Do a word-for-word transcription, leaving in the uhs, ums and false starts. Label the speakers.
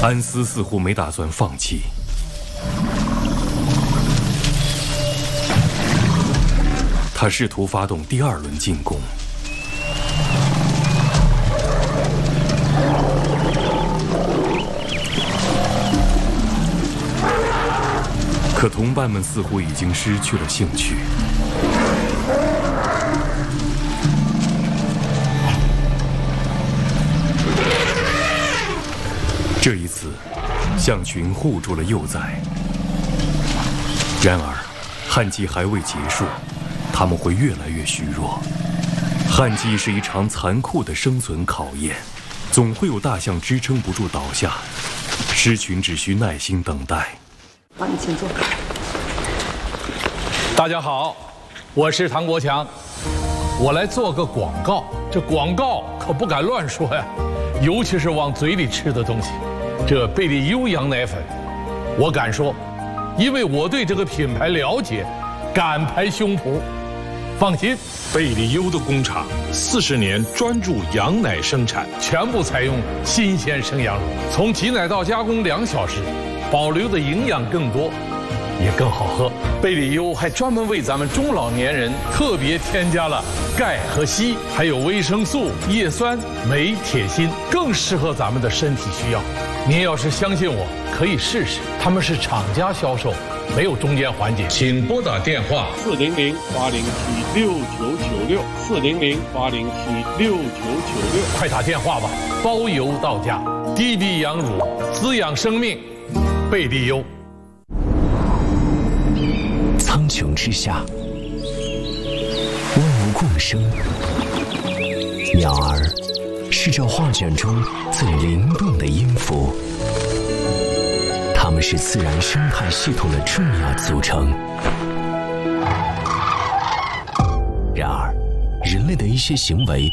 Speaker 1: 安斯似乎没打算放弃。他试图发动第二轮进攻。可同伴们似乎已经失去了兴趣。这一次，象群护住了幼崽。然而，旱季还未结束，他们会越来越虚弱。旱季是一场残酷的生存考验，总会有大象支撑不住倒下，狮群只需耐心等待。
Speaker 2: 好，你请坐。
Speaker 3: 大家好，我是唐国强，我来做个广告。这广告可不敢乱说呀，尤其是往嘴里吃的东西。这贝利优羊奶粉，我敢说，因为我对这个品牌了解，敢拍胸脯。放心，
Speaker 4: 贝利优的工厂四十年专注羊奶生产，
Speaker 3: 全部采用新鲜生羊乳，从挤奶到加工两小时，保留的营养更多，也更好喝。贝利优还专门为咱们中老年人特别添加了钙和硒，还有维生素、叶酸、镁、铁、锌，更适合咱们的身体需要。您要是相信我，可以试试。他们是厂家销售，没有中间环节。请拨打电话
Speaker 5: 四零零八零七六九九六四零零八零七六九九六，
Speaker 3: 快打电话吧，包邮到家。低低羊乳，滋养生命，贝利优。
Speaker 6: 苍穹之下，万物共生。鸟儿是这画卷中最灵动的音符，它们是自然生态系统的重要组成。然而，人类的一些行为